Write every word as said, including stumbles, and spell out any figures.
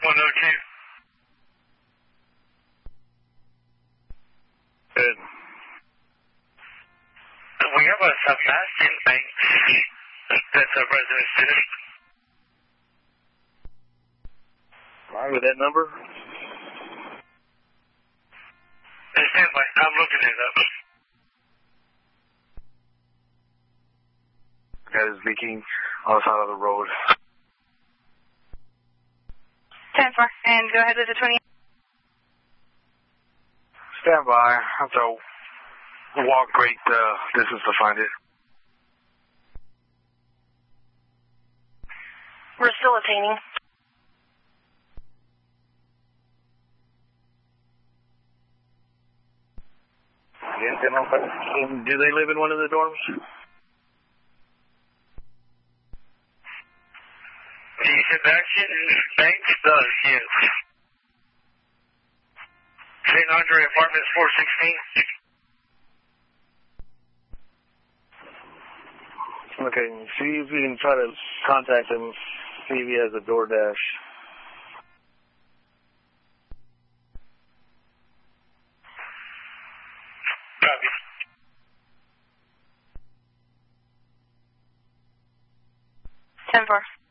one oh two. Good. We have a Sebastian Banks. That's a resident student. All right, with that number? Stand by. I'm looking it up. That is leaking on the side of the road. ten four, and go ahead with the twenty. Stand by. I have to walk great uh, distance to find it. We're still attaining. Do they live in one of the dorms? The Sebastian Banks does, yes. Saint Andre Apartments four sixteen. Okay, see if you can try to contact him, see if he has a DoorDash. Copy. ten four.